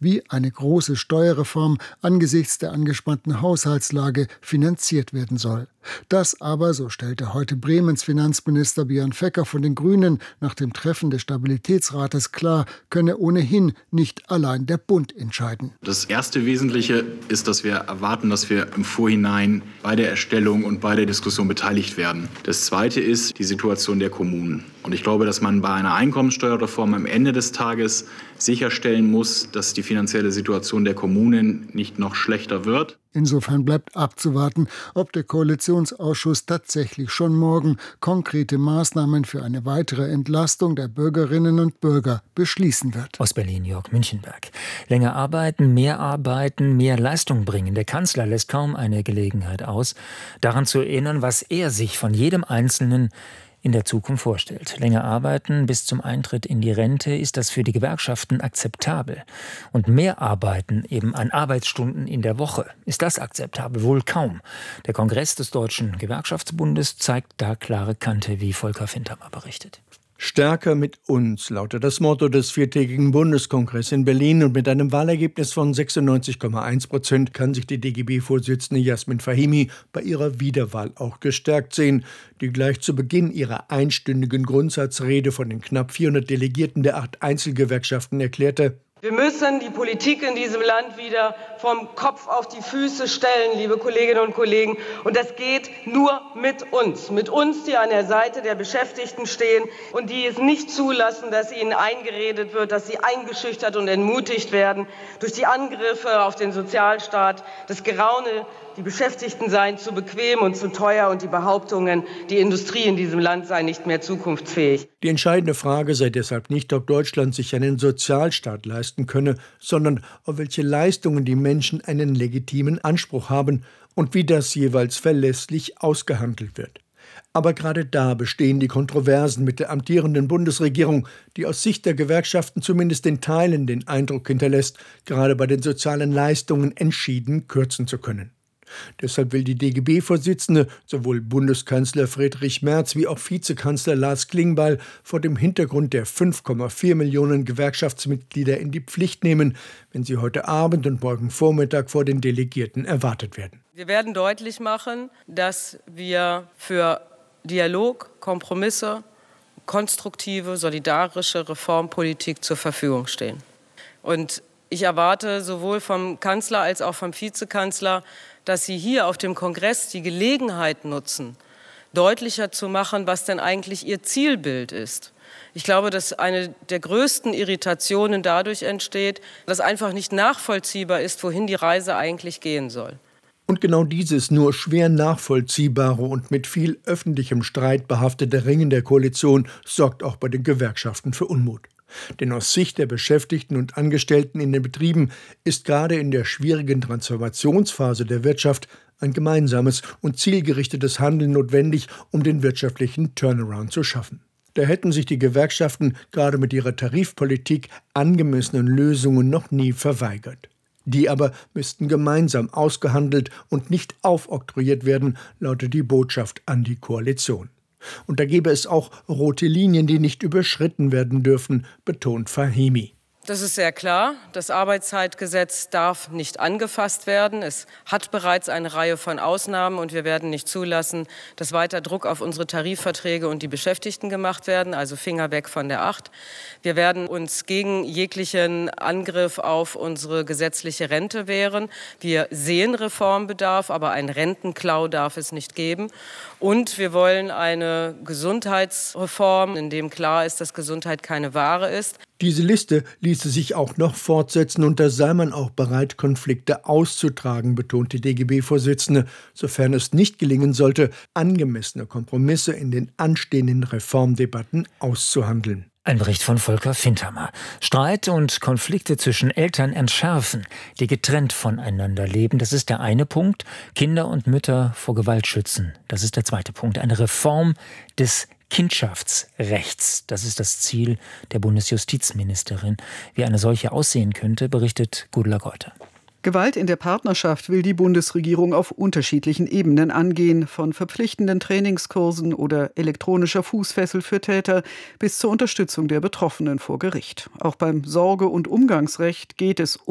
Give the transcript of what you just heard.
wie eine große Steuerreform angesichts der angespannten Haushaltslage finanziert werden soll. Das aber, so stellte heute Bremens Finanzminister Björn Fecker von den Grünen nach dem Treffen des Stabilitätsrates klar, könne ohnehin nicht allein der Bund entscheiden. Das erste Wesentliche ist, dass wir erwarten, dass wir im Vorhinein bei der Erstellung und bei der Diskussion beteiligt werden. Das zweite ist die Situation der Kommunen. Und ich glaube, dass man bei einer Einkommensteuerreform am Ende des Tages sicherstellen muss, dass die finanzielle Situation der Kommunen nicht noch schlechter wird. Insofern bleibt abzuwarten, ob der Koalitionsausschuss tatsächlich schon morgen konkrete Maßnahmen für eine weitere Entlastung der Bürgerinnen und Bürger beschließen wird. Aus Berlin, Jörg Münchenberg. Länger arbeiten, mehr Leistung bringen. Der Kanzler lässt kaum eine Gelegenheit aus, daran zu erinnern, was er sich von jedem Einzelnen in der Zukunft vorstellt. Länger arbeiten bis zum Eintritt in die Rente, ist das für die Gewerkschaften akzeptabel? Und mehr arbeiten, eben an Arbeitsstunden in der Woche, ist das akzeptabel? Wohl kaum. Der Kongress des Deutschen Gewerkschaftsbundes zeigt da klare Kante, wie Volker Fintermer berichtet. Stärker mit uns lautet das Motto des viertägigen Bundeskongresses in Berlin. Und mit einem Wahlergebnis von 96,1% kann sich die DGB-Vorsitzende Jasmin Fahimi bei ihrer Wiederwahl auch gestärkt sehen, die gleich zu Beginn ihrer einstündigen Grundsatzrede von den knapp 400 Delegierten der 8 Einzelgewerkschaften erklärte: Wir müssen die Politik in diesem Land wieder vom Kopf auf die Füße stellen, liebe Kolleginnen und Kollegen. Und das geht nur mit uns, die an der Seite der Beschäftigten stehen und die es nicht zulassen, dass ihnen eingeredet wird, dass sie eingeschüchtert und entmutigt werden durch die Angriffe auf den Sozialstaat, das Geraune, die Beschäftigten seien zu bequem und zu teuer und die Behauptungen, die Industrie in diesem Land sei nicht mehr zukunftsfähig. Die entscheidende Frage sei deshalb nicht, ob Deutschland sich einen Sozialstaat leisten könne, sondern auf welche Leistungen die Menschen einen legitimen Anspruch haben und wie das jeweils verlässlich ausgehandelt wird. Aber gerade da bestehen die Kontroversen mit der amtierenden Bundesregierung, die aus Sicht der Gewerkschaften zumindest in Teilen den Eindruck hinterlässt, gerade bei den sozialen Leistungen entschieden kürzen zu können. Deshalb will die DGB-Vorsitzende sowohl Bundeskanzler Friedrich Merz wie auch Vizekanzler Lars Klingbeil vor dem Hintergrund der 5,4 Millionen Gewerkschaftsmitglieder in die Pflicht nehmen, wenn sie heute Abend und morgen Vormittag vor den Delegierten erwartet werden. Wir werden deutlich machen, dass wir für Dialog, Kompromisse, konstruktive, solidarische Reformpolitik zur Verfügung stehen. Und ich erwarte sowohl vom Kanzler als auch vom Vizekanzler, dass Sie hier auf dem Kongress die Gelegenheit nutzen, deutlicher zu machen, was denn eigentlich Ihr Zielbild ist. Ich glaube, dass eine der größten Irritationen dadurch entsteht, dass einfach nicht nachvollziehbar ist, wohin die Reise eigentlich gehen soll. Und genau dieses nur schwer nachvollziehbare und mit viel öffentlichem Streit behaftete Ringen der Koalition sorgt auch bei den Gewerkschaften für Unmut. Denn aus Sicht der Beschäftigten und Angestellten in den Betrieben ist gerade in der schwierigen Transformationsphase der Wirtschaft ein gemeinsames und zielgerichtetes Handeln notwendig, um den wirtschaftlichen Turnaround zu schaffen. Da hätten sich die Gewerkschaften gerade mit ihrer Tarifpolitik angemessenen Lösungen noch nie verweigert. Die aber müssten gemeinsam ausgehandelt und nicht aufoktroyiert werden, lautet die Botschaft an die Koalition. Und da gäbe es auch rote Linien, die nicht überschritten werden dürfen, betont Fahimi. Das ist sehr klar. Das Arbeitszeitgesetz darf nicht angefasst werden. Es hat bereits eine Reihe von Ausnahmen und wir werden nicht zulassen, dass weiter Druck auf unsere Tarifverträge und die Beschäftigten gemacht werden, also Finger weg von der 8. Wir werden uns gegen jeglichen Angriff auf unsere gesetzliche Rente wehren. Wir sehen Reformbedarf, aber einen Rentenklau darf es nicht geben. Und wir wollen eine Gesundheitsreform, in dem klar ist, dass Gesundheit keine Ware ist. Diese Liste ließe sich auch noch fortsetzen und da sei man auch bereit, Konflikte auszutragen, betont die DGB-Vorsitzende, sofern es nicht gelingen sollte, angemessene Kompromisse in den anstehenden Reformdebatten auszuhandeln. Ein Bericht von Volker Fintermer. Streit und Konflikte zwischen Eltern entschärfen, die getrennt voneinander leben. Das ist der eine Punkt. Kinder und Mütter vor Gewalt schützen. Das ist der zweite Punkt. Eine Reform des Kindschaftsrechts. Das ist das Ziel der Bundesjustizministerin. Wie eine solche aussehen könnte, berichtet Gudula Geuter. Gewalt in der Partnerschaft will die Bundesregierung auf unterschiedlichen Ebenen angehen, von verpflichtenden Trainingskursen oder elektronischer Fußfessel für Täter bis zur Unterstützung der Betroffenen vor Gericht. Auch beim Sorge- und Umgangsrecht geht es